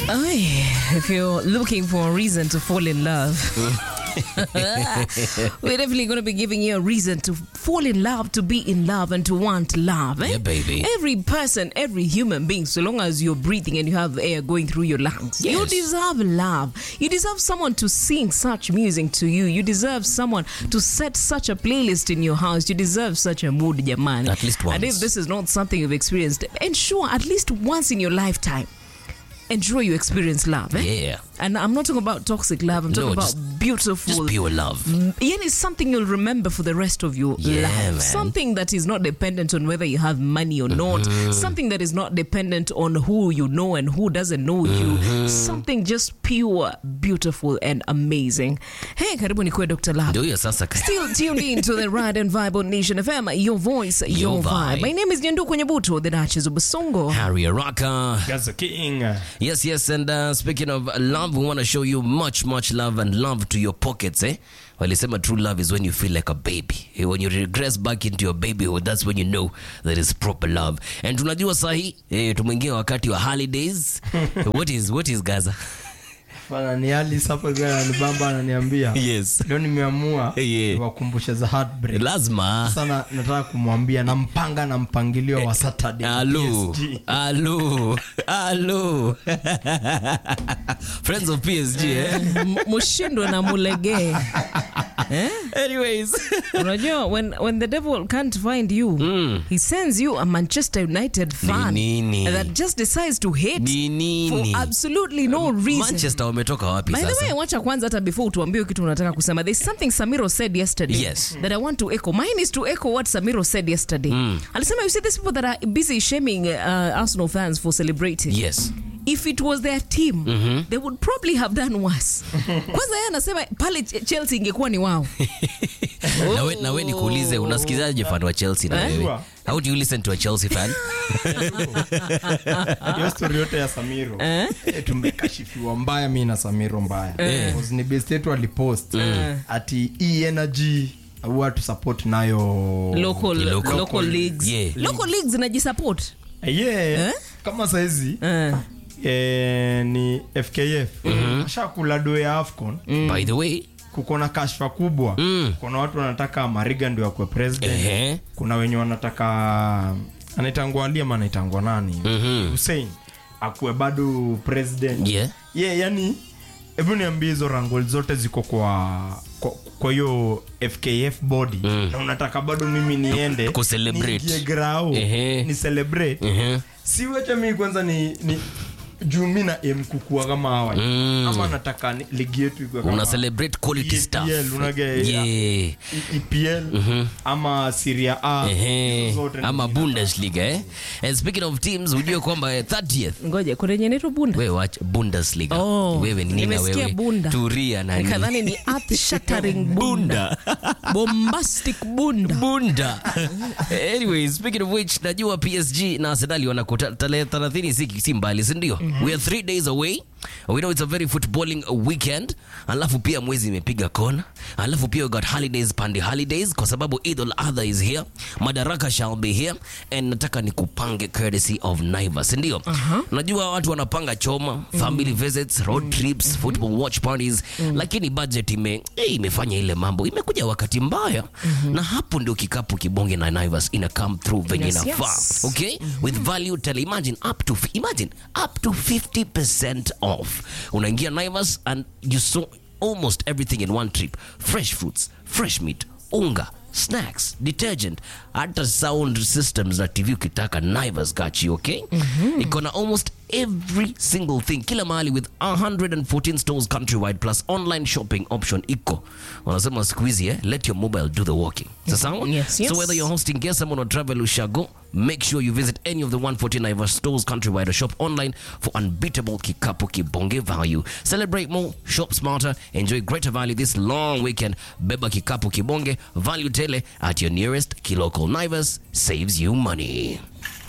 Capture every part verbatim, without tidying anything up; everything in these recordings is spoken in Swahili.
Ay, if you're looking for a reason to fall in love, we're definitely going to be giving you a reason to fall in love, to be in love, and to want love. Eh? Yeah, baby. Every person, every human being, so long as you're breathing and you have air going through your lungs, Yes. you deserve love. You deserve someone to sing such music to you. You deserve someone to set such a playlist in your house. You deserve such a mood, jamani. At least once. And if this is not something you've experienced, ensure at least once in your lifetime, ensure you experience love. Eh? Yeah. And I'm not talking about toxic love. I'm talking No, about just- beautiful, Just pure love. yeah, it's something you'll remember for the rest of your Yeah, life. man. Something that is not dependent on whether you have money or not. Something that is not dependent on who you know and who doesn't know you. Something just pure, beautiful, and amazing. Hey, karibu ni kwe Doctor Love. Ndio hiyo sasa. Still tuned in to the Ride and Vibe on Nation F M. Your voice, your, Your vibe. vibe. My name is Nyanduku Nyabuto, the Duchess of Basongo. Harry Araka. Gaza King. Yes, yes, and uh, speaking of love, we want to show you much, much love and love to your pockets, eh? Walisema true love is when you feel like a baby. Eh, When you regress back into your babyhood, that's when you know that is proper love. And tunajua sahi, eh, tumeingia wakati wa holidays. What is, what is Gaza? Bana ni Alice hapo gana ni bamba ananiambia. Yes. Leo nimeamua Yeah. niwakumbushe za heartbreak. Lazima. Sana nataka kumwambia na mpanga na mpangilio wa Saturday. Hello. P S G. Hello. Hello. Friends of P S G, eh? M- Mushindwe na mulege. Eh? Anyways. Unajua, when when the devil can't find you, he sends you a Manchester United fan Ni nini? that just decides to hate Ni nini? for absolutely no reason. Manchester wametoka wapi By the sasa? way, wacha kwanza hata before tuambie kitu unataka kusema. There's something Samiro said yesterday Yes. that I want to echo. Mine is to echo what Samiro said yesterday. Alisema, you see these people that are busy shaming uh, Arsenal fans for celebrating. Yes. If it was their team, they would probably have done worse. Kwanza yeye anasema pale Ch- Chelsea ingekuwa ni wao. Na we, na we nikuulize, unasikizaje fan wa Chelsea na Eh? wewe? How do you listen to a Chelsea fan? Hiyo story yote ya Samiro. Eh, tumekashifiwa mbaya mimi na Samiro mbaya. Because ni best yetu alipost ati e energy au to support nayo Local, Local. local leagues. Yeah. Local leagues zinajisupport. Yeah. Eh? Kama saizi Eh. eh, ni F K F. Ashakula do ya AFCON. By the way, Kuko na kashfa kubwa. Kuna watu wanataka Mariga ndio akuwe president. ehe. Kuna wenye wanataka anaitangwa Ali ama anaitangwa nani? Hussein akuwe bado president. Yeah. Yeah, yani hebu niambie hizo rango zote ziko kwa kwa- kwa hiyo F K F body na unataka bado mimi niende Ku celebrate. niingie grao Ehe. ni celebrate. Ehe. Si wacha mimi kwanza ni, ni juu mimi na M kukua kama hawa ama nataka ni- ligi yetu ikuwe kama Una celebrate quality E P L, stuff. unage- Yeah. E P L ama Serie A Ehe. zote Ama ni- Bundesliga, eh? And speaking of teams, ujue kwamba eh, thirtieth Ngoja, kuna yenye inaitwa Bunda. wewe watch Bundesliga. Oh, Wewe ni nini na nimesikia wewe? Bunda. Turia na nini? Nikadhani ni earth shattering Bunda. Bombastic Bunda. Bunda. Anyway, speaking of which, najua P S G na Arsenal wanakuta tarehe thelathini si si mbali, si ndio? We are three days away. We know it's a very footballing weekend. Alafu pia mwezi imepiga kona. Alafu pia we got holidays pandi holidays kwa sababu Eid al-Adha is here. Madaraka shall be here. And nataka nikupange courtesy of Naivas, si ndio? Najua watu wanapanga choma, family visits, road trips, football watch parties, lakini budget ime eh, imefanya ile mambo. Imekuja wakati mbaya. Na hapo ndio kikapu kibonge na Naivas ina come through venye Yes, inafaa. yes. Okay? With value tell imagine up to imagine up to fifty percent off. Unaingia Naivas and you saw almost everything in one trip. Fresh fruits, fresh meat, unga, snacks, detergent, hata sound systems na T V ukitaka Naivas got you, okay? Iko na almost every single thing kila mahali with one hundred fourteen stores countrywide plus online shopping option iko. Wanasema siku hizi, eh, let your mobile do the walking. Sasa Yes, yes. so whether you're hosting guests someone or travel ushago, make sure you visit any of the one hundred fourteen Naivas stores countrywide or shop online for unbeatable kikapu kibonge value. Celebrate more, shop smarter, enjoy greater value this long weekend. Beba kikapu kibonge value tele at your nearest kilocal. Naivas saves you money.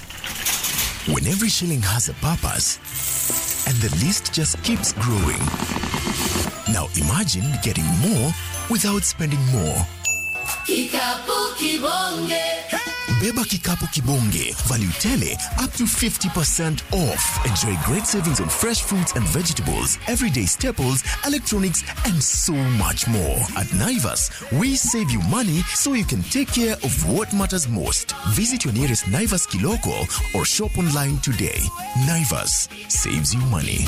When every shilling has a purpose and the list just keeps growing. Now imagine getting more without spending more. Kikapu kibonge. Beba kikapu kibonge. Value tele up to fifty percent off. Enjoy great savings on fresh fruits and vegetables, everyday staples, electronics, and so much more. At Naivas, we save you money so you can take care of what matters most. Visit your nearest Naivas Kiloko or shop online today. Naivas saves you money.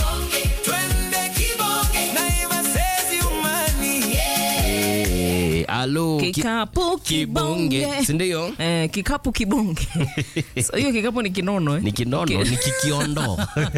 Alo, Kikapu kibonge. Sindio? Eh, kikapu kibonge. So hiyo kikapu ni kinono eh? Ni kinono, ni kikiondo.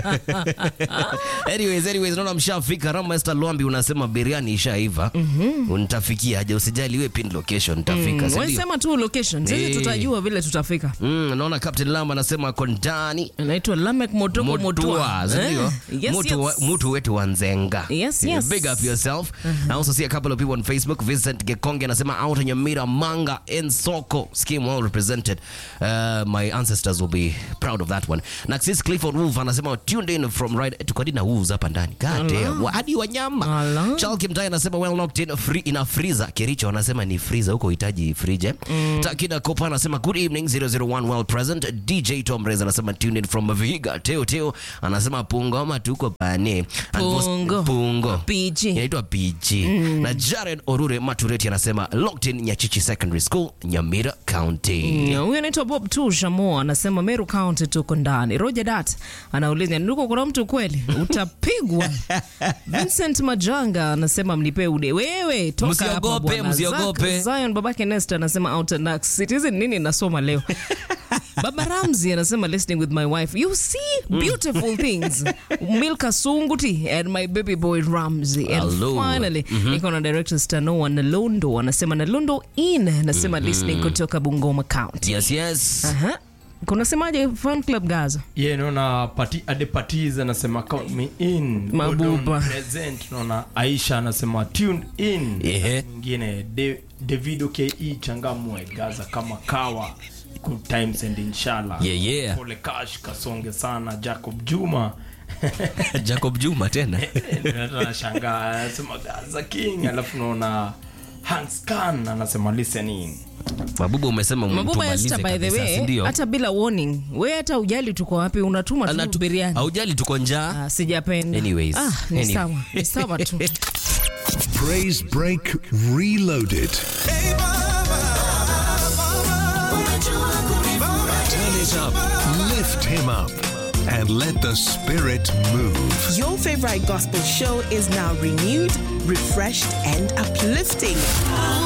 anyways, anyways, naona mshafika. Rama Esther Luambi unasema biriani ishaiva. Mm-hmm. Unitafikia aje, usijali wewe pin location nitafika. Mm, wewe sema tu location. Sisi hey. tutajua vile tutafika. Mm, naona Captain Lamba anasema kondani. Anaitwa Lamek Motoko Motua. Sindio? Eh? Yes, Mutu, yes. Mutu wetu wa Nzenga. Yes, yes. Big up yourself. Uh-huh. I also see a couple of people on Facebook. Vincent Gekonge anasema out in Nyamira Manga in Soko. Scheme well represented. Uh, my ancestors will be proud of that one. Naxis Clifford Wolf anasema tuned in from right to Kadina Wolves hapa ndani. God damn. Hadi wanyama. Charles Kimtai anasema well locked in free in a freezer. Kericho anasema ni freezer huko hitaji fridge. Mm. Takida Kopa anasema good evening zero zero one well present. D J Tom Reza anasema tuned in from Vihiga. Teo Teo anasema Pungoma tuko pane. Pungo. Pungo. P G. Inaitwa P G. Mm. Na Jared Orure Matureti anasema locked in Nyachichi Secondary School, Nyamira County. Mm, huyu anaitwa Bob Tu Shamo anasema Meru County tuko ndani. Roger Dat anauliza nduko kuna mtu kweli utapigwa. Vincent Majanga anasema mnipe ude. Wewe toka hapa bwana. Msiogope, msiogope. Zion babake Nesta anasema out and Nax. Citizen nini nasoma leo? Baba Ramzi anasema listening with my wife. You see beautiful things. Milka Sunguti and my baby boy Ramzi. And Hello. finally, mm-hmm. iko na director Stanoa Nalondo anasema Nalondo in anasema mm-hmm. listening kutoka Bungoma County. Yes, yes. Aha. Kuna semaje fan club Gaza? Yeah, naona party ade parties anasema count me in. Mabuba. Present naona Aisha anasema tuned in. Yeah. Mwingine De, Davido K E Changamwe Gaza kama kawa. Good times and inshallah. Yeah, yeah. Pole Cash kasonge sana. Jacob Juma. Jacob Juma tena. Anashangaa anasema Gaza King, alafu naona Hans Khan anasema listening. Mabubu umesema Mabuba Esther by the way hata bila warning. Wewe hata ujali tuko wapi unatuma tu biriani. Haujali tuko njaa. Ah, sijapenda. Anyways. Ah, ni anyway. Sawa. Ni sawa tu. Praise Break Reloaded. Hey mama, Turn it up, lift him up, and let the spirit move. Your favorite gospel show is now renewed, refreshed, and uplifting.